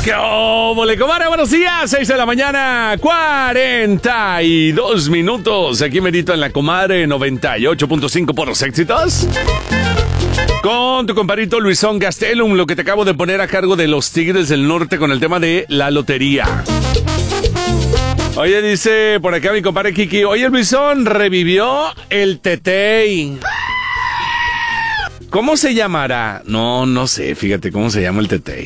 ¡Qué óvole, comadre! Buenos días, 6 de la mañana, 42 minutos. Aquí medito en la comadre 98.5 por los éxitos. Con tu compadrito Luisón Gastelum, lo que te acabo de poner a cargo de los Tigres del Norte con el tema de la lotería. Oye, dice por acá mi compadre Kiki, oye, Luisón, revivió el Tetey. ¿Cómo se llamará? No sé, fíjate cómo se llama el Tetey.